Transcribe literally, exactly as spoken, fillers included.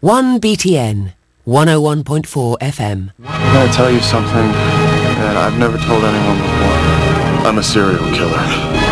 one B T N, one oh one point four F M. I'm gonna tell you something that I've never told anyone before. I'm a serial killer.